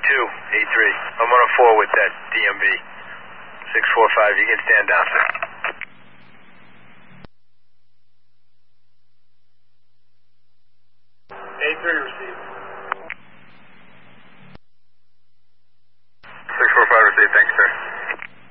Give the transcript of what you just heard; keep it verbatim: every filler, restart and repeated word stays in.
two, eight three. I'm on a four with that D M V. six four five, you can stand down, sir.